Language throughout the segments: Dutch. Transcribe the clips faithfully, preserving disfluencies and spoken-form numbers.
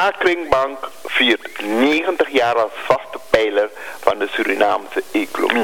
H-Kringbank viert negentig jaar als vaste pijler van de Surinaamse economie.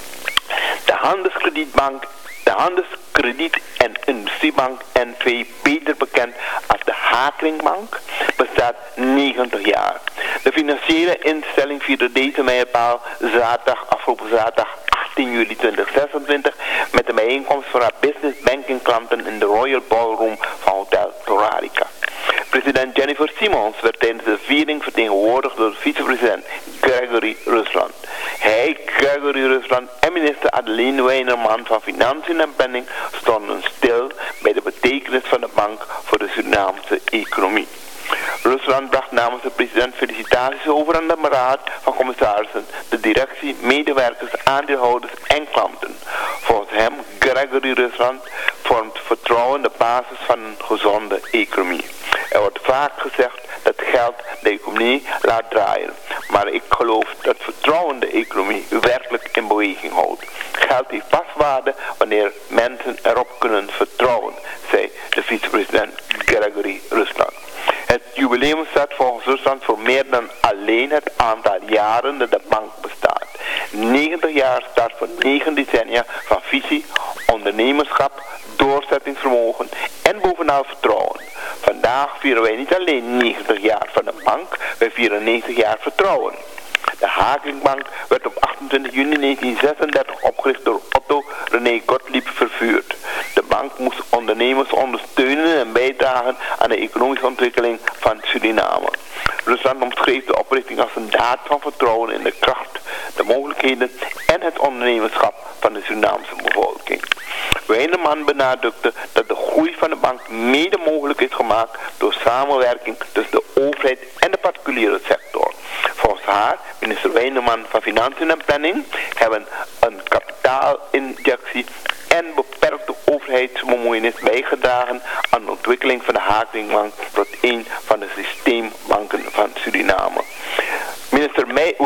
De Handelskredietbank, de Handelskrediet- en Industriebank N V, beter bekend als de H-Kringbank, bestaat negentig jaar. De financiële instelling vierde deze mijlpaal zaterdag, afgelopen zaterdag achttien juli tweeduizend zesentwintig met de bijeenkomst van haar business banking klanten in de Royal Ballroom van Hotel Torarica. President Jennifer Simons werd tijdens de viering vertegenwoordigd door vicepresident Gregory Rusland. Hij, Gregory Rusland en minister Adeline Weinerman van Financiën en Planning stonden stil bij de betekenis van de bank voor de Surinaamse economie. Rusland bracht namens de president felicitaties over aan de raad van commissarissen, de directie, medewerkers, aandeelhouders en klanten. Volgens hem, Gregory Rusland, vormt vertrouwen de basis van een gezonde economie. Er wordt vaak gezegd dat geld de economie laat draaien. Maar ik geloof dat vertrouwen de economie werkelijk in beweging houdt. Geld heeft pas waarde wanneer mensen erop kunnen vertrouwen, zei de vicepresident Gregory Rusland. Het jubileum staat volgens Rusland voor meer dan alleen het aantal jaren dat de bank bestaat. negentig jaar staat voor negen decennia van visie, ondernemerschap, doorzettingsvermogen en bovenal vertrouwen. Vandaag vieren wij niet alleen negentig jaar van de bank, wij vieren negentig jaar vertrouwen. De H-Kringbank werd op achtentwintig juni negentienhonderdzesendertig opgericht door Otto René Gottlieb Vervuurt. De bank moest ondernemers ondersteunen en bijdragen aan de economische ontwikkeling van Suriname. Rusland omschreef de oprichting als een daad van vertrouwen in de kracht, de mogelijkheden en het ondernemerschap van de Surinaamse bevolking. Weinerman benadrukte dat de groei van de bank mede mogelijk is gemaakt door samenwerking tussen de overheid en de particuliere sector. Volgens haar, minister Weinerman van Financiën en Planning, hebben een kapitaalinjectie en beperkte overheidsbemoeienis bijgedragen aan de ontwikkeling van de H-Kringbank tot een van de systeembanken van Suriname. Minister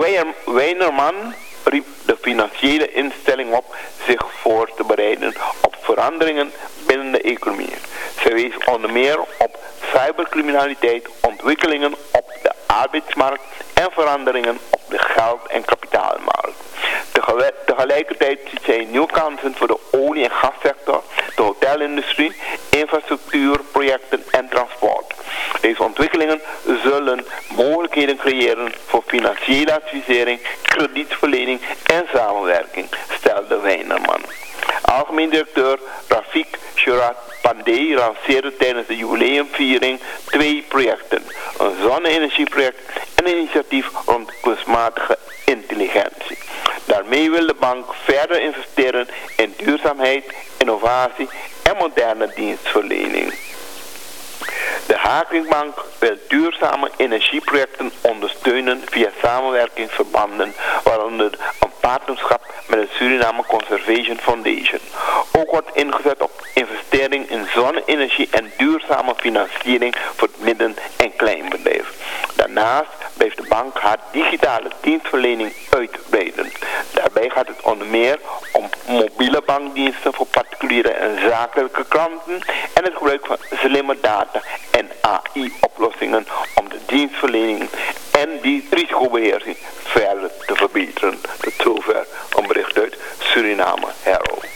Weinerman riep de financiële instelling op zich voor te bereiden op veranderingen binnen de economie. Zij wees onder meer op cybercriminaliteit, ontwikkelingen op de arbeidsmarkt en veranderingen op de geld- en kapitaalmarkt. Tegelijkertijd ziet zij nieuwe kansen voor de olie- en gassector, de hotelindustrie, infrastructuurprojecten en transport. Deze ontwikkelingen zullen mogelijkheden creëren voor financiële advisering, kredietverlening en samenwerking, stelde Weinerman. Algemeen directeur Rafik Shurat Pandey lanceerde tijdens de jubileumviering twee projecten. Een zonne-energieproject en een initiatief rond kunstmatige intelligentie. Daarmee wil de bank verder investeren in duurzaamheid, innovatie en moderne dienstverlening. De H-Kringbank wil duurzame energieprojecten ondersteunen via samenwerkingsverbanden, waaronder een partnerschap met de Suriname Conservation Foundation. Ook wordt ingezet op investering in zonne-energie en duurzame financiering voor het midden- en kleinbedrijf. Daarnaast blijft de bank haar digitale dienstverlening uitbreiden. Daarbij gaat het onder meer om mobiele bankdiensten voor particuliere en zakelijke klanten en het gebruik van slimme data en A I-oplossingen om de dienstverlening en die risicobeheersing verder te verbeteren. Tot zover een bericht uit Suriname Herald.